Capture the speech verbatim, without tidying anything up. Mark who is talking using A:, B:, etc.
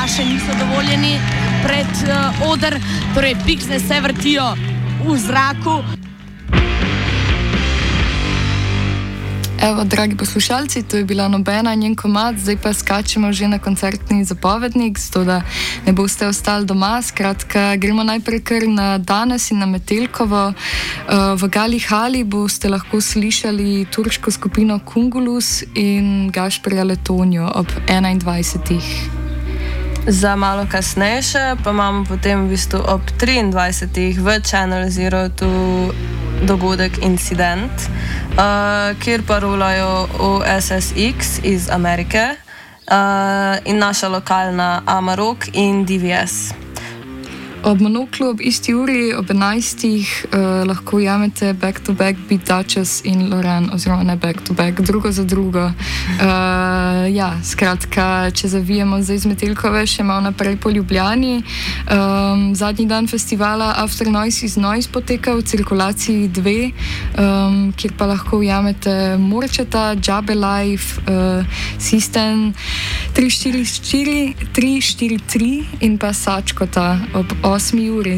A: še niso dovoljeni pred uh, oder, torej piksne se vrtijo v zraku.
B: Evo, dragi poslušalci, to je bila Nobena in njen komad, zdaj pa skačemo že na koncertni zapovednik, zato da ne boste ostali doma. Skratka, gremo najprej kar na danes in na Metelkovo. V Gali hali boste lahko slišali turško skupino Kungulus in Gašperja Letonjo ob enaindvajsetih.
C: Za malo kasnejše pa imamo potem v bistvu ob triindvajsetih v Channel Zero tu dogodek Incident, uh, kjer pa rolajo O S S X iz Amerike uh, in naša lokalna Amarok in D V S.
B: Ob Monoklu ob isti uri, ob enajstih, uh, lahko jamete back to back Beat Duchess in Loren, oziroma ne back to back, drugo za drugo. Uh, ja, skratka, če zavijemo zdaj iz Metelkove, še malo naprej po Ljubljani. Um, zadnji dan festivala After Noise is Noise poteka v cirkulaciji dve, um, kjer pa lahko jamete Morčeta, Džabe Live, uh, System tri štiri štiri, tri štiri tri in pa Sačkota ob osmi uri.